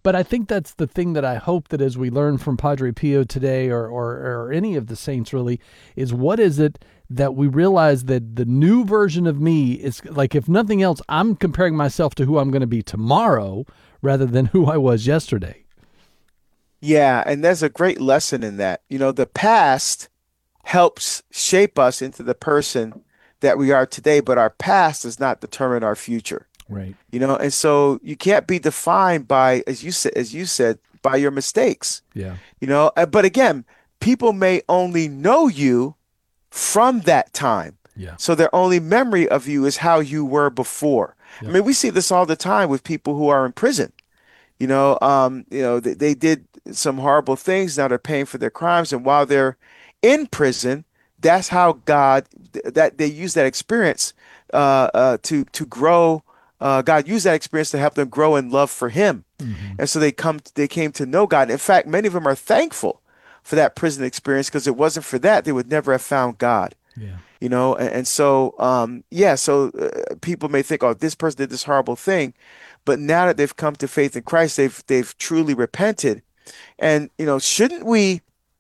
But I think that's the thing that I hope that as we learn from Padre Pio today, or any of the saints really, is what is it that we realize that the new version of me is like, if nothing else, I'm comparing myself to who I'm going to be tomorrow rather than who I was yesterday. Yeah, and there's a great lesson in that. The past helps shape us into the person that we are today, but our past does not determine our future. Right. And so you can't be defined by, as you said, by your mistakes. Yeah. But again, people may only know you from that time. Yeah. So their only memory of you is how you were before. I Yep. mean, we see this all the time with people who are in prison. They did some horrible things. Now they're paying for their crimes, and while they're in prison, that's how that they use that experience to grow. God used that experience to help them grow in love for Him, Hmm. and so they came to know God. In fact, many of them are thankful for that prison experience because it wasn't for that, they would never have found God. Yeah. And so yeah, so people may think, oh, this person did this horrible thing, but now that they've come to faith in Christ, they've truly repented. And shouldn't we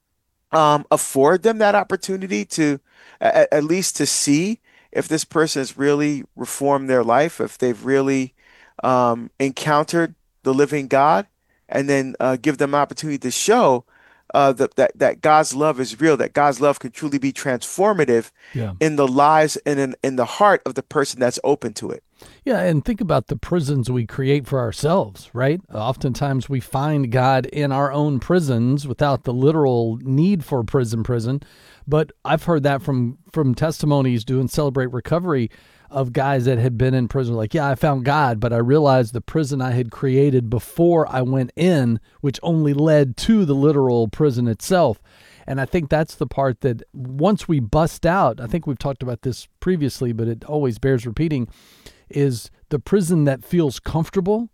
afford them that opportunity to at least to see if this person has really reformed their life, if they've really encountered the living God, and then give them opportunity to show that God's love is real, that God's love can truly be transformative Yeah. in the lives and in the heart of the person that's open to it. Yeah, and think about the prisons we create for ourselves, right? Oftentimes we find God in our own prisons without the literal need for prison. But I've heard that from testimonies doing Celebrate Recovery of guys that had been in prison, like, yeah, I found God, but I realized the prison I had created before I went in, which only led to the literal prison itself. And I think that's the part that once we bust out, I think we've talked about this previously, but it always bears repeating, is the prison that feels comfortable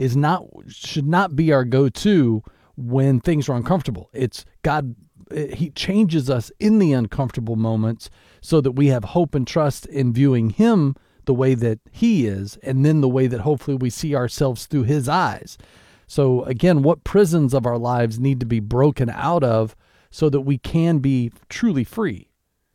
should not be our go-to when things are uncomfortable. It's God, He changes us in the uncomfortable moments so that we have hope and trust in viewing Him the way that He is, and then the way that hopefully we see ourselves through His eyes. So again, what prisons of our lives need to be broken out of so that we can be truly free?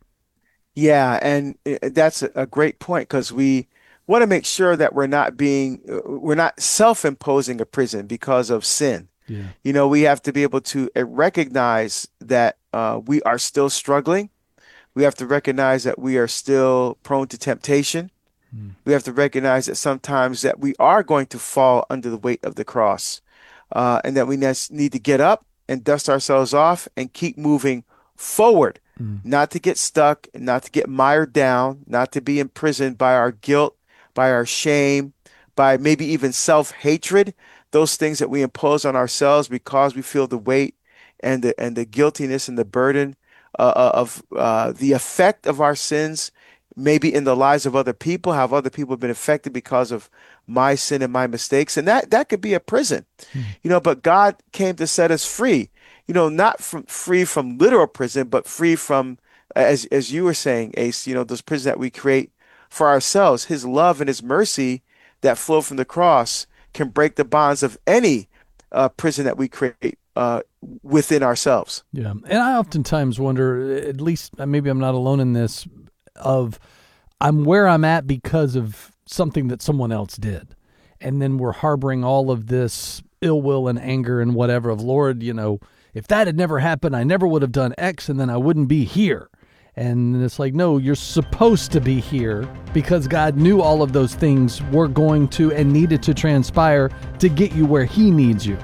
Yeah, and that's a great point because we want to make sure that we're not self-imposing a prison because of sin. Yeah. We have to be able to recognize that we are still struggling. We have to recognize that we are still prone to temptation. Mm. We have to recognize that sometimes that we are going to fall under the weight of the cross, and that we need to get up and dust ourselves off and keep moving forward, Mm. not to get stuck, not to get mired down, not to be imprisoned by our guilt, by our shame, by maybe even self-hatred, those things that we impose on ourselves because we feel the weight and the guiltiness and the burden of the effect of our sins, maybe in the lives of other people, how other people have been affected because of my sin and my mistakes. And that could be a prison, Mm. but God came to set us free, not free from literal prison, but free from, as you were saying, Ace, those prisons that we create for ourselves. His love and his mercy that flow from the cross can break the bonds of any prison that we create within ourselves. Yeah. And I oftentimes wonder, at least maybe I'm not alone in this, of I'm where I'm at because of something that someone else did. And then we're harboring all of this ill will and anger and whatever of, Lord, if that had never happened, I never would have done X, and then I wouldn't be here. And it's like, no, you're supposed to be here because God knew all of those things were going to and needed to transpire to get you where He needs you.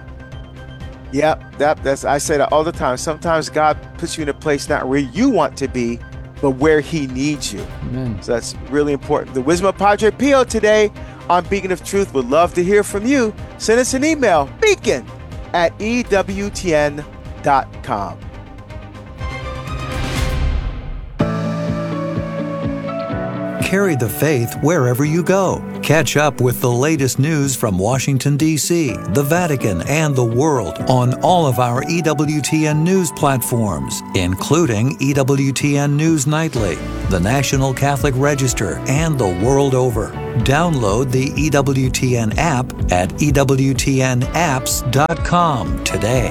Yep, that's I say that all the time. Sometimes God puts you in a place not where you want to be, but where He needs you. Amen. So that's really important. The wisdom of Padre Pio today on Beacon of Truth. Would love to hear from you. Send us an email, beacon@ewtn.com. carry the faith wherever you go. Catch up with the latest news from Washington, D.C., the Vatican, and the world on all of our EWTN news platforms, including EWTN News Nightly, the National Catholic Register, and the world over. Download the EWTN app at EWTNapps.com today.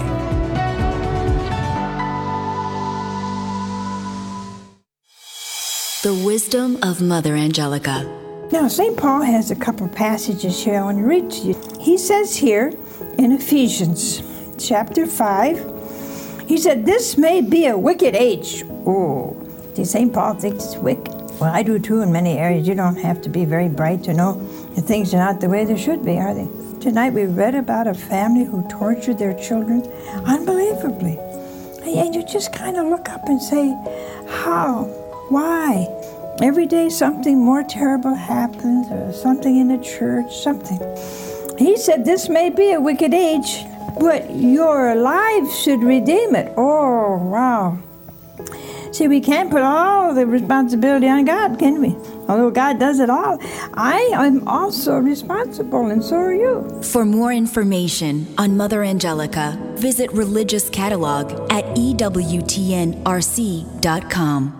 The wisdom of Mother Angelica. Now, St. Paul has a couple passages here I want to read to you. He says here in Ephesians chapter 5, he said, "This may be a wicked age." Oh, does St. Paul thinks it's wicked? Well, I do too in many areas. You don't have to be very bright to know that things are not the way they should be, are they? Tonight we read about a family who tortured their children unbelievably. And you just kind of look up and say, how? Why? Every day something more terrible happens, or something in the church, something. He said this may be a wicked age, but your lives should redeem it. Oh, wow. See, we can't put all the responsibility on God, can we? Although God does it all. I am also responsible, and so are you. For more information on Mother Angelica, visit Religious Catalog at EWTNRC.com.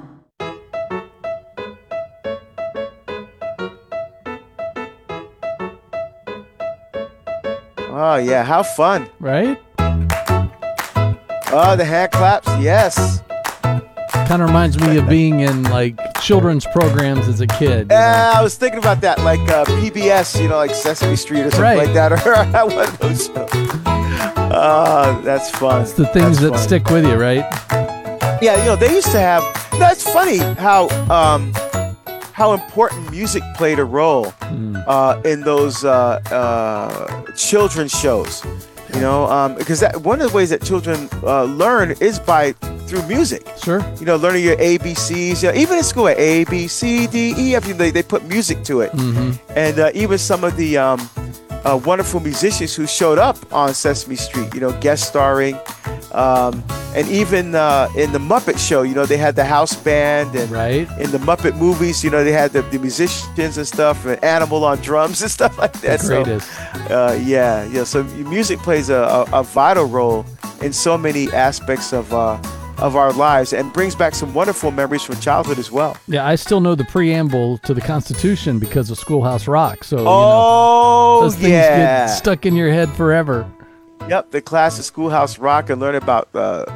Oh, yeah. How fun. Right? Oh, the hand claps. Yes. Kind of reminds me of being in like children's programs as a kid. I was thinking about that, like PBS, like Sesame Street or something like that, or one of those shows. That's fun. It's the things that stick with you, right? Yeah, they used to have. That's funny how important music played a role in those children's shows. Because one of the ways that children learn is through music. Sure. Learning your ABCs. Even in school, A, B, C, D, E, F. They put music to it. Mm-hmm. And even some of the wonderful musicians who showed up on Sesame Street, guest starring. And even in the Muppet Show, they had the house band, and in the Muppet movies, they had the musicians and stuff, and Animal on drums and stuff like that. The greatest. So music plays a vital role in so many aspects of our lives, and brings back some wonderful memories from childhood as well. Yeah, I still know the preamble to the Constitution because of Schoolhouse Rock. So those things get stuck in your head forever. Yep, the class of Schoolhouse Rock, and learn about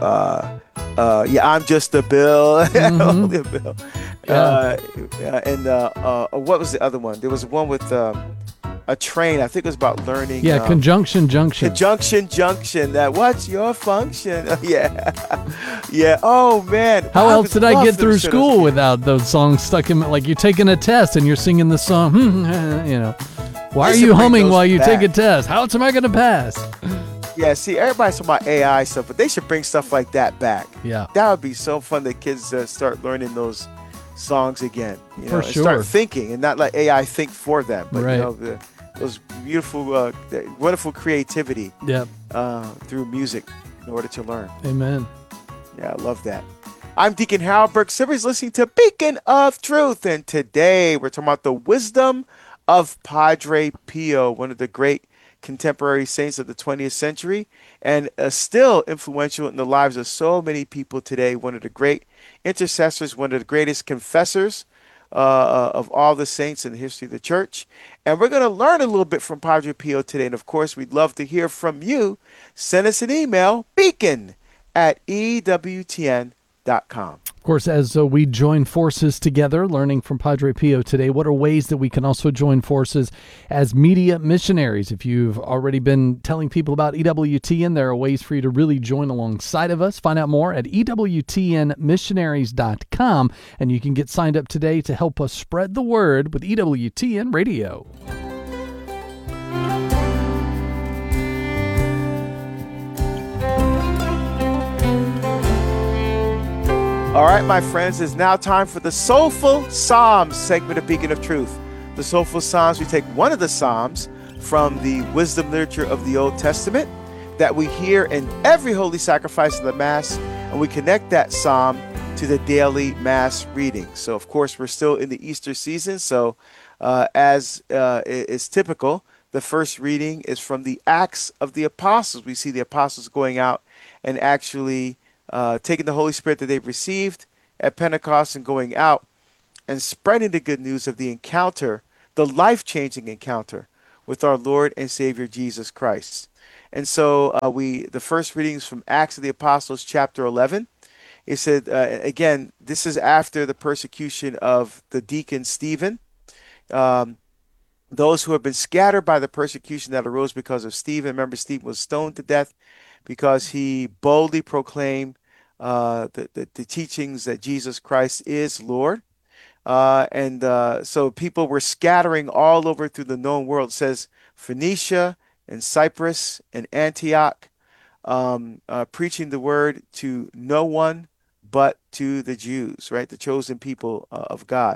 I'm just a bill. Only a bill. And what was the other one? There was one with a train. I think it was about learning. Yeah, conjunction junction. Conjunction junction. That what's your function? Yeah. Oh man. How else did I get through school without those songs stuck in? Like you're taking a test and you're singing the song. Why are you humming while you take a test? How else am I going to pass? Yeah, see, everybody's talking about AI stuff, but they should bring stuff like that back. Yeah. That would be so fun that kids start learning those songs again. For sure. Start thinking and not let AI think for them. But, right. Those beautiful, wonderful creativity through music in order to learn. Amen. Yeah, I love that. I'm Deacon Harold Burke Sivers, listening to Beacon of Truth. And today we're talking about the wisdom of Padre Pio, one of the great contemporary saints of the 20th century, and still influential in the lives of so many people today. One of the great intercessors, one of the greatest confessors of all the saints in the history of the church. And we're going to learn a little bit from Padre Pio today. And of course, we'd love to hear from you. Send us an email, beacon@ewtn.com. Of course, as we join forces together, learning from Padre Pio today, what are ways that we can also join forces as media missionaries? If you've already been telling people about EWTN, there are ways for you to really join alongside of us. Find out more at EWTNmissionaries.com, and you can get signed up today to help us spread the word with EWTN Radio. All right, my friends, it's now time for the Soulful Psalms segment of Beacon of Truth. The Soulful Psalms, we take one of the Psalms from the wisdom literature of the Old Testament that we hear in every holy sacrifice of the Mass, and we connect that Psalm to the daily Mass reading. So, of course, we're still in the Easter season. So, as is typical, the first reading is from the Acts of the Apostles. We see the apostles going out and actually taking the Holy Spirit that they've received at Pentecost and going out and spreading the good news of the encounter, the life-changing encounter with our Lord and Savior Jesus Christ. And so the first reading is from Acts of the Apostles, chapter 11. It said, again, this is after the persecution of the deacon Stephen. Those who have been scattered by the persecution that arose because of Stephen. Remember, Stephen was stoned to death because he boldly proclaimed the teachings that Jesus Christ is Lord. So people were scattering all over through the known world. It says Phoenicia and Cyprus and Antioch, preaching the word to no one but to the Jews, right? The chosen people of God.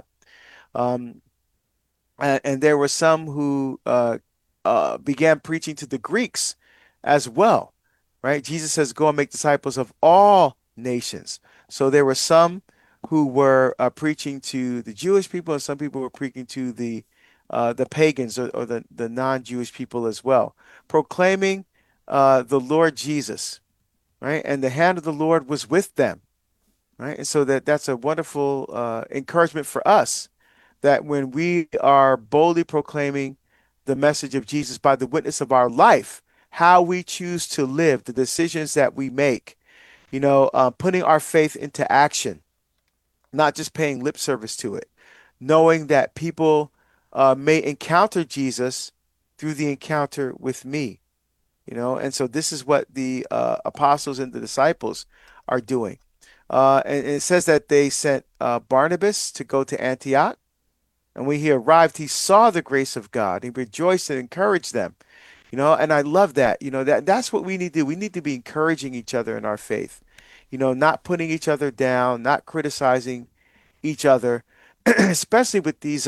And there were some who began preaching to the Greeks as well, right? Jesus says, go and make disciples of all nations. So there were some who were preaching to the Jewish people, and some people were preaching to the pagans or the non-Jewish people as well, proclaiming the Lord Jesus, right? And the hand of the Lord was with them, right? And so that's a wonderful encouragement for us, that when we are boldly proclaiming the message of Jesus by the witness of our life, how we choose to live, the decisions that we make, putting our faith into action, not just paying lip service to it, knowing that people may encounter Jesus through the encounter with me, and so this is what the apostles and the disciples are doing. And it says that they sent Barnabas to go to Antioch. And when he arrived, he saw the grace of God. He rejoiced and encouraged them, and I love that. That's what we need to do. We need to be encouraging each other in our faith, not putting each other down, not criticizing each other, especially with these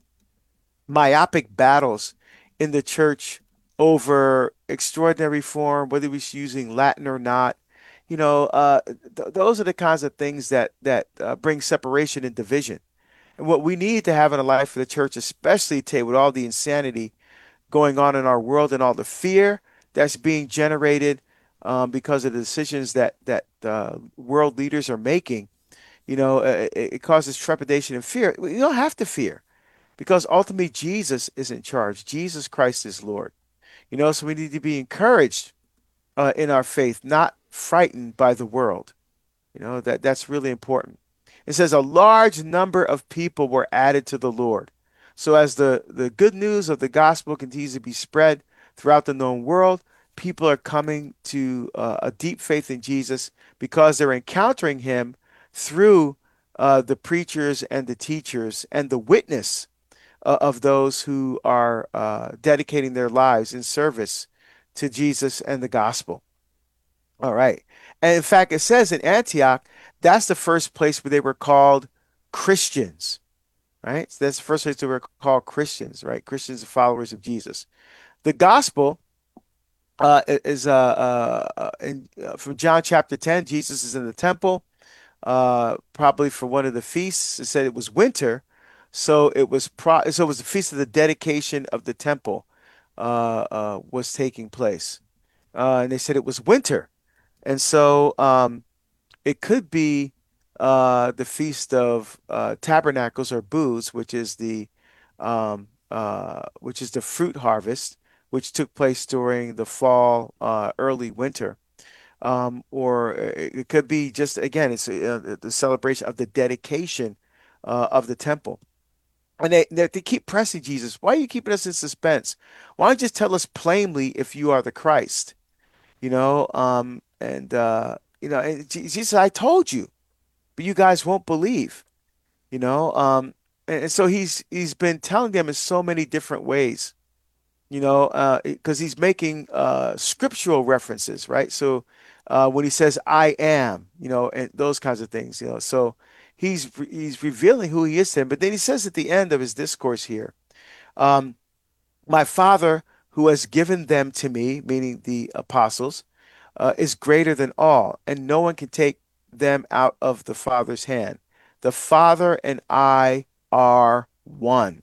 myopic battles in the church over extraordinary form, whether we're using Latin or not. Those are the kinds of things that bring separation and division. And what we need to have in a life for the church, especially today with all the insanity going on in our world and all the fear that's being generated because of the decisions that world leaders are making, it causes trepidation and fear. You don't have to fear, because ultimately Jesus is in charge. Jesus Christ is Lord. So we need to be encouraged in our faith, not frightened by the world. That's really important. It says a large number of people were added to the Lord. So as the good news of the gospel continues to be spread throughout the known world, people are coming to a deep faith in Jesus because they're encountering him through the preachers and the teachers and the witness of those who are dedicating their lives in service to Jesus and the gospel. All right. And in fact, it says in Antioch, that's the first place where they were called Christians, right? So that's the first place they were called Christians, right? Christians are followers of Jesus. The gospel is from John chapter 10. Jesus is in the temple, probably for one of the feasts. It said it was winter, so it was the feast of the dedication of the temple was taking place, and they said it was winter, and so it could be the Feast of Tabernacles or Booths, which is the fruit harvest, which took place during the fall, early winter. Or it could be just, again, it's the celebration of the dedication of the temple. And they keep pressing Jesus. Why are you keeping us in suspense? Why don't you just tell us plainly if you are the Christ? And Jesus, I told you, but you guys won't believe, and so he's been telling them in so many different ways, because he's making scriptural references, right? So when he says I am, and those kinds of things, so he's revealing who he is to him. But then he says at the end of his discourse here, my Father who has given them to me, meaning the apostles, is greater than all, and no one can take them out of the Father's hand. The Father and I are one.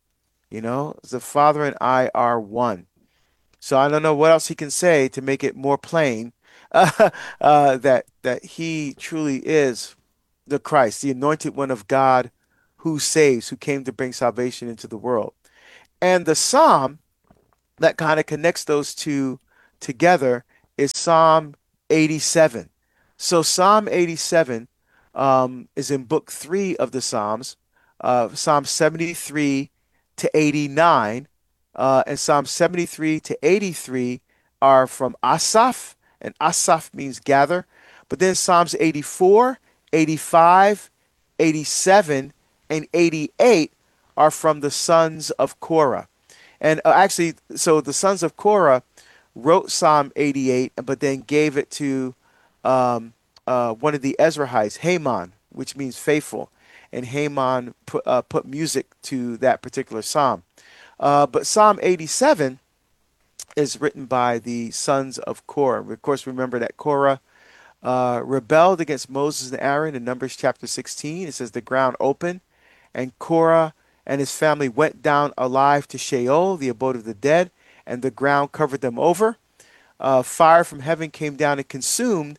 The Father and I are one. So I don't know what else he can say to make it more plain that he truly is the Christ, the anointed one of God who saves, who came to bring salvation into the world. And the psalm that kind of connects those two together is Psalm 87. So Psalm 87 is in book 3 of the Psalms, Psalm 73 to 89, and Psalm 73 to 83 are from Asaph, and Asaph means gather. But then Psalms 84, 85, 87, and 88 are from the sons of Korah. And actually, so the sons of Korah wrote Psalm 88, but then gave it to one of the Ezrahites, Haman, which means faithful. And Haman put music to that particular psalm. But Psalm 87 is written by the sons of Korah. Of course, remember that Korah rebelled against Moses and Aaron in Numbers chapter 16. It says the ground opened, and Korah and his family went down alive to Sheol, the abode of the dead, and the ground covered them over. Fire from heaven came down and consumed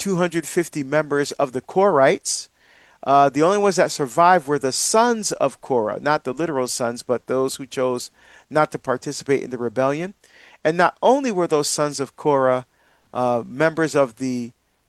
250 members of the Korahites. The only ones that survived were the sons of Korah, not the literal sons, but those who chose not to participate in the rebellion. And not only were those sons of Korah members of the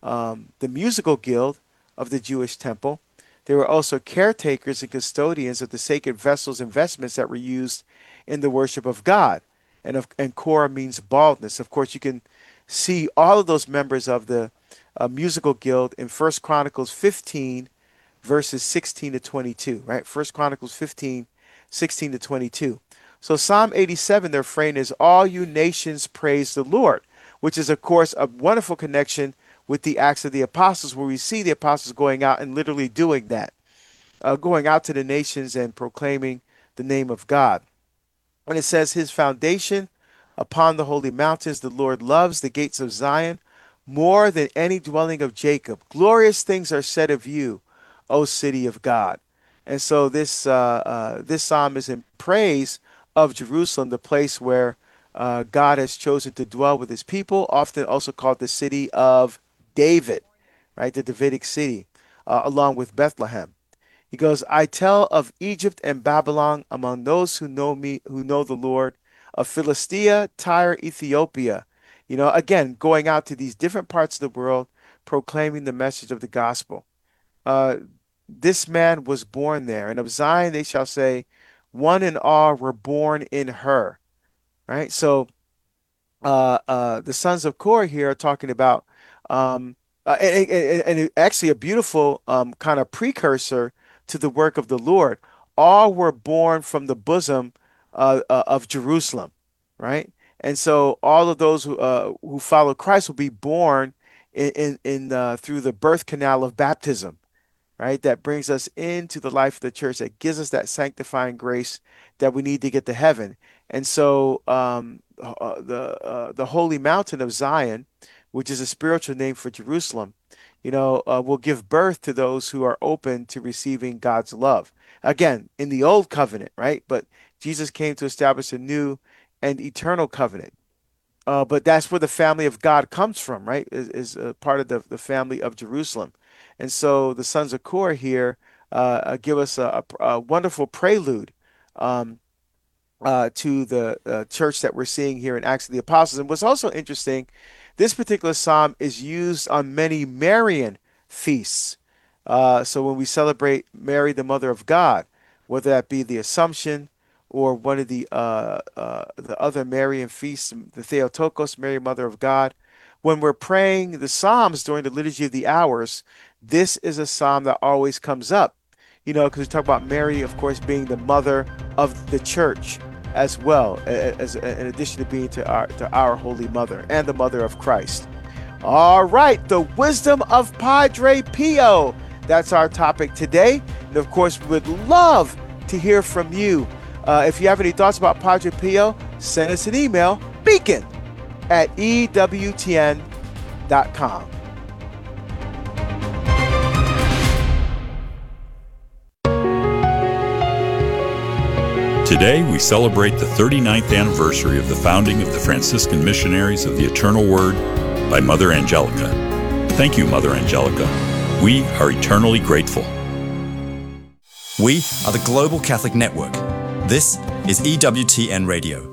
musical guild of the Jewish temple, they were also caretakers and custodians of the sacred vessels and vestments that were used in the worship of God. And Korah means baldness. Of course, you can see all of those members of the musical guild in 1 Chronicles 15, verses 16 to 22, right? 1 Chronicles 15, 16 to 22. So Psalm 87, their refrain is, all you nations praise the Lord, which is, of course, a wonderful connection with the Acts of the Apostles, where we see the apostles going out and literally doing that, going out to the nations and proclaiming the name of God. And it says, his foundation upon the holy mountains, the Lord loves the gates of Zion more than any dwelling of Jacob. Glorious things are said of you, O city of God. And so this psalm is in praise of Jerusalem, the place where God has chosen to dwell with his people, often also called the city of David, right? The Davidic city, along with Bethlehem. He goes, I tell of Egypt and Babylon among those who know me, who know the Lord, of Philistia, Tyre, Ethiopia. Again, going out to these different parts of the world, proclaiming the message of the gospel. This man was born there, and of Zion they shall say, one and all were born in her. Right? So the sons of Korah here are talking about, and actually a beautiful kind of precursor to the work of the Lord. All were born from the bosom of Jerusalem, right? And so all of those who follow Christ will be born in through the birth canal of baptism, right? That brings us into the life of the church, that gives us that sanctifying grace that we need to get to heaven. And so the holy mountain of Zion, which is a spiritual name for Jerusalem, will give birth to those who are open to receiving God's love. Again, in the old covenant, right? But Jesus came to establish a new and eternal covenant. But that's where the family of God comes from, right? Is part of the family of Jerusalem. And so the sons of Korah here give us a wonderful prelude to the church that we're seeing here in Acts of the Apostles. And what's also interesting, this particular psalm is used on many Marian feasts. So when we celebrate Mary, the Mother of God, whether that be the Assumption or one of the other Marian feasts, the Theotokos, Mary, Mother of God, when we're praying the Psalms during the Liturgy of the Hours, this is a psalm that always comes up, because we talk about Mary, of course, being the mother of the church as well, as in addition to being to our Holy Mother and the Mother of Christ. All right, the wisdom of Padre Pio. That's our topic today. And of course, we would love to hear from you. If you have any thoughts about Padre Pio, send us an email, beacon@ewtn.com. Today, we celebrate the 39th anniversary of the founding of the Franciscan Missionaries of the Eternal Word by Mother Angelica. Thank you, Mother Angelica. We are eternally grateful. We are the Global Catholic Network. This is EWTN Radio.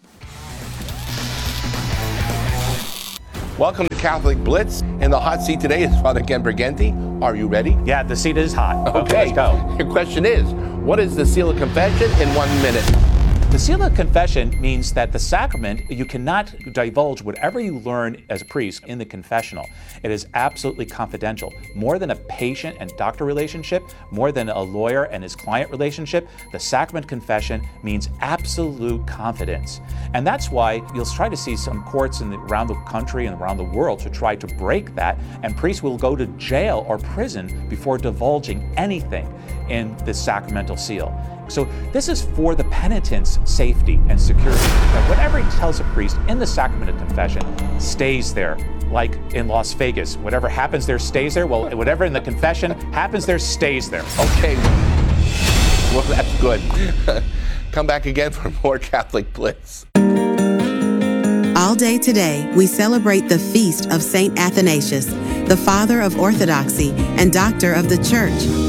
Welcome to Catholic Blitz. In the hot seat today is Father Ken Briganti. Are you ready? Yeah, the seat is hot. Okay, let's go. Your question is, what is the seal of confession in 1 minute? The seal of confession means that the sacrament, you cannot divulge whatever you learn as a priest in the confessional. It is absolutely confidential. More than a patient and doctor relationship, more than a lawyer and his client relationship, the sacrament confession means absolute confidence. And that's why you'll try to see some courts around the country and around the world to try to break that, and priests will go to jail or prison before divulging anything in this sacramental seal. So this is for the penitent's safety and security. That whatever he tells a priest in the sacrament of confession stays there. Like in Las Vegas, whatever happens there stays there. Well, whatever in the confession happens there stays there. Okay, well, that's good. Come back again for more Catholic Blitz. All day today, we celebrate the feast of Saint Athanasius, the father of Orthodoxy and doctor of the Church.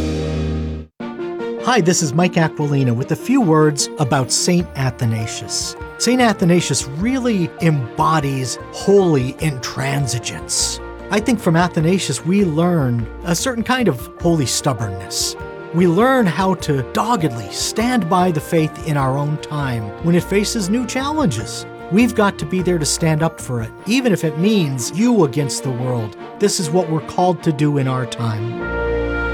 Hi, this is Mike Aquilina with a few words about Saint Athanasius. Saint Athanasius really embodies holy intransigence. I think from Athanasius we learn a certain kind of holy stubbornness. We learn how to doggedly stand by the faith in our own time when it faces new challenges. We've got to be there to stand up for it, even if it means you against the world. This is what we're called to do in our time.